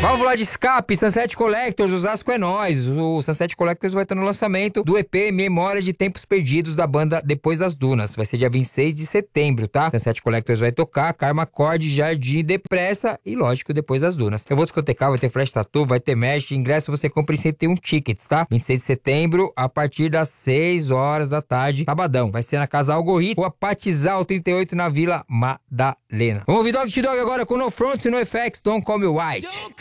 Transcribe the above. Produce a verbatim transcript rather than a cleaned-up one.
Válvula de escape, Sunset Collectors, Osasco é nóis. O Sunset Collectors vai estar no lançamento do E P Memória de Tempos Perdidos da banda Depois das Dunas. Vai ser dia vinte e seis de setembro, tá? Sunset Collectors vai tocar Karma Cord, Jardim Depressa e, lógico, Depois das Dunas. Eu vou discotecar, vai ter flash tattoo, vai ter mesh, ingresso você compra em cento e um tickets, tá? vinte e seis de setembro, a partir das seis horas da tarde, sabadão. Vai ser na Casa Algorri, Rua Patizal trinta e oito, na Vila Madalena. Vamos ouvir Dog to Dog agora com No Fronts e No Effects, Don't Call Me White.